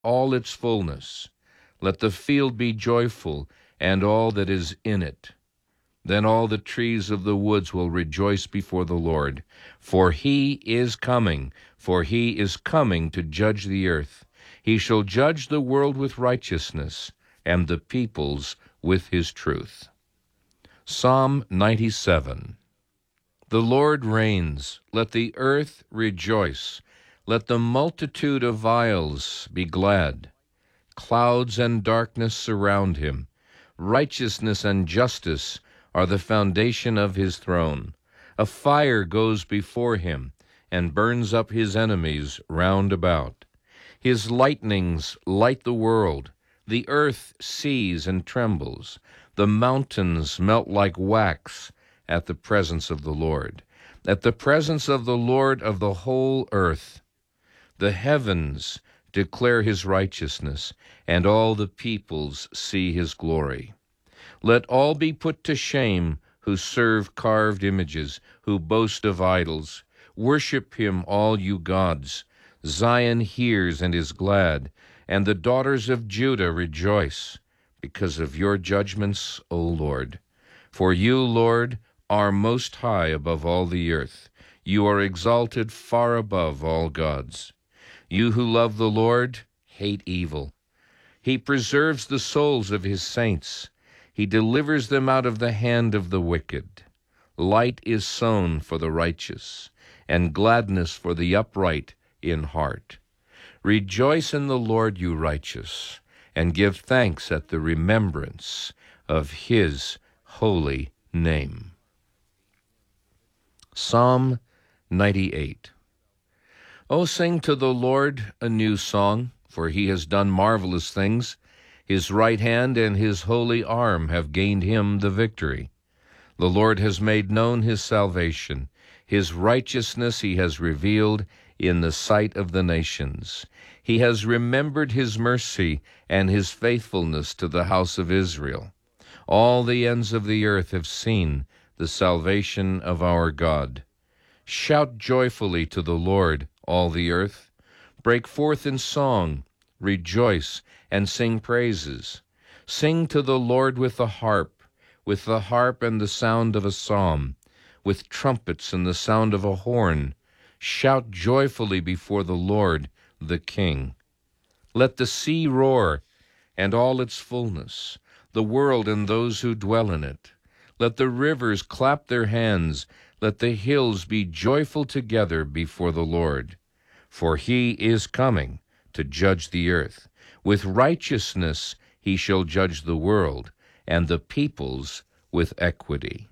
all its fullness. Let the field be joyful, and all that is in it. Then all the trees of the woods will rejoice before the Lord. For he is coming to judge the earth. He shall judge the world with righteousness, and the peoples with his truth. Psalm 97. The Lord reigns. Let the earth rejoice. Let the multitude of isles be glad. Clouds and darkness surround him. Righteousness and justice are the foundation of his throne. A fire goes before him and burns up his enemies round about. His lightnings light the world. The earth sees and trembles. The mountains melt like wax at the presence of the Lord, at the presence of the Lord of the whole earth. The heavens declare his righteousness, and all the peoples see his glory. Let all be put to shame who serve carved images, who boast of idols. Worship him, all you gods. Zion hears and is glad, and the daughters of Judah rejoice, because of your judgments, O Lord. For you, Lord, are most high above all the earth. You are exalted far above all gods. You who love the Lord hate evil. He preserves the souls of his saints. He delivers them out of the hand of the wicked. Light is sown for the righteous, and gladness for the upright in heart. Rejoice in the Lord, you righteous, and give thanks at the remembrance of his holy name. Psalm 98. O sing to the Lord a new song, for he has done marvelous things. His right hand and his holy arm have gained him the victory. The Lord has made known his salvation. His righteousness he has revealed in the sight of the nations. He has remembered his mercy and his faithfulness to the house of Israel. All the ends of the earth have seen the salvation of our God. Shout joyfully to the Lord, all the earth. Break forth in song, rejoice, and sing praises. Sing to the Lord with the harp and the sound of a psalm, with trumpets and the sound of a horn. Shout joyfully before the Lord, the King. Let the sea roar, and all its fullness, the world and those who dwell in it. Let the rivers clap their hands. Let the hills be joyful together before the Lord. For he is coming to judge the earth. With righteousness he shall judge the world, and the peoples with equity.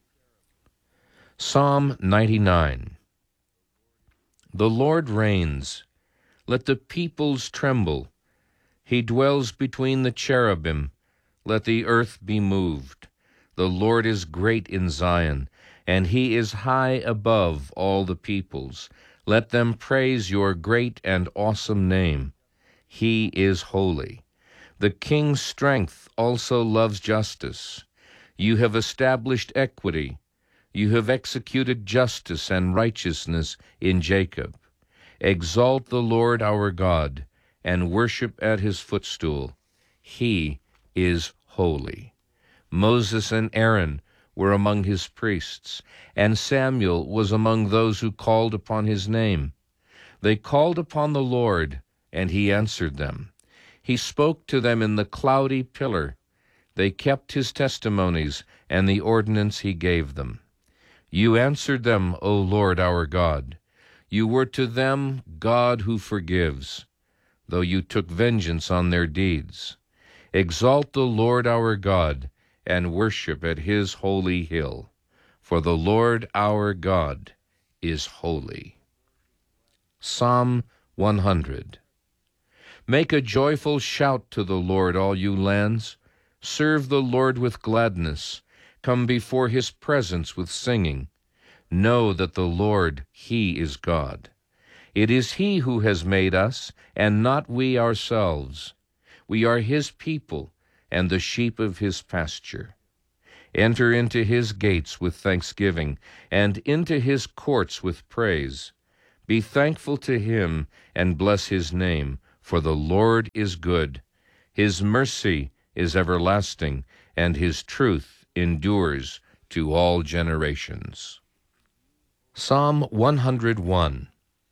Psalm 99. The Lord reigns. Let the peoples tremble. He dwells between the cherubim. Let the earth be moved. The Lord is great in Zion, and he is high above all the peoples. Let them praise your great and awesome name. He is holy. The king's strength also loves justice. You have established equity. You have executed justice and righteousness in Jacob. Exalt the Lord our God, and worship at his footstool. He is holy. Moses and Aaron were among his priests, and Samuel was among those who called upon his name. They called upon the Lord, and he answered them. He spoke to them in the cloudy pillar. They kept his testimonies and the ordinance he gave them. You answered them, O Lord our God. You were to them God who forgives, though you took vengeance on their deeds. Exalt the Lord our God, and worship at his holy hill, for the Lord our God is holy. Psalm 100. Make a joyful shout to the Lord, all you lands. Serve the Lord with gladness. Come before his presence with singing. Know that the Lord, he is God. It is he who has made us, and not we ourselves. We are his people, and the sheep of his pasture. Enter into his gates with thanksgiving, and into his courts with praise. Be thankful to him, and bless his name, For the Lord is good. His mercy is everlasting, and his truth endures to all generations. Psalm 101.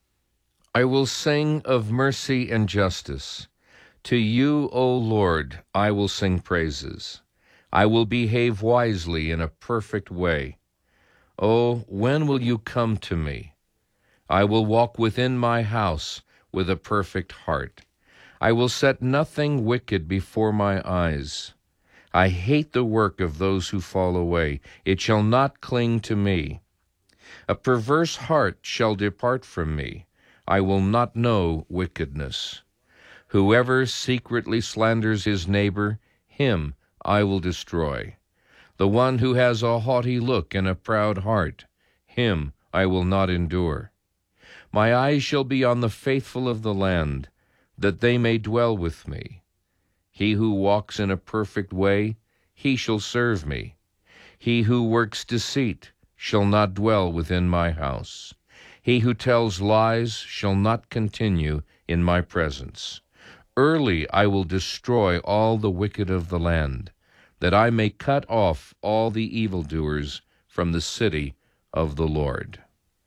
I will sing of mercy and justice. To you, O Lord, I will sing praises. I will behave wisely in a perfect way. Oh, when will you come to me? I will walk within my house with a perfect heart. I will set nothing wicked before my eyes. I hate the work of those who fall away. It shall not cling to me. A perverse heart shall depart from me. I will not know wickedness. Whoever secretly slanders his neighbor, him I will destroy. The one who has a haughty look and a proud heart, him I will not endure. My eyes shall be on the faithful of the land, that they may dwell with me. He who walks in a perfect way, he shall serve me. He who works deceit shall not dwell within my house. He who tells lies shall not continue in my presence. Early I will destroy all the wicked of the land, that I may cut off all the evildoers from the city of the Lord.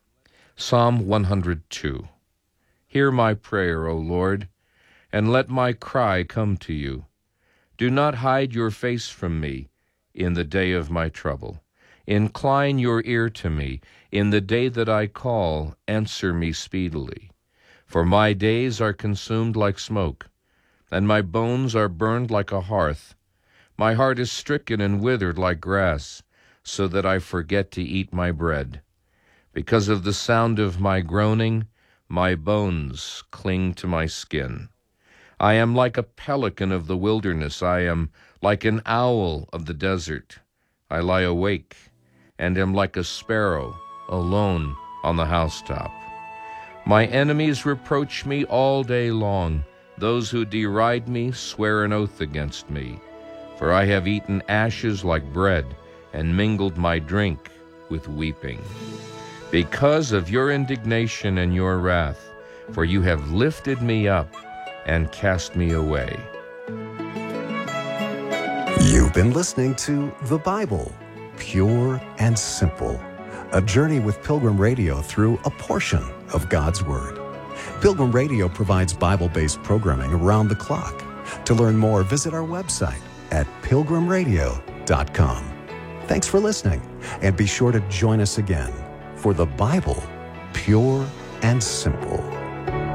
Psalm 102. Hear my prayer, O Lord, and let my cry come to you. Do not hide your face from me in the day of my trouble. Incline your ear to me. In the day that I call, answer me speedily. For my days are consumed like smoke, and my bones are burned like a hearth. My heart is stricken and withered like grass, so that I forget to eat my bread. Because of the sound of my groaning, my bones cling to my skin. I am like a pelican of the wilderness. I am like an owl of the desert. I lie awake and am like a sparrow alone on the housetop. My enemies reproach me all day long. Those who deride me swear an oath against me. For I have eaten ashes like bread and mingled my drink with weeping. Because of your indignation and your wrath, for you have lifted me up and cast me away. You've been listening to The Bible, Pure and Simple, a journey with Pilgrim Radio through a portion of God's Word. Pilgrim Radio provides Bible-based programming around the clock. To learn more, visit our website at pilgrimradio.com. Thanks for listening, and be sure to join us again for The Bible, Pure and Simple.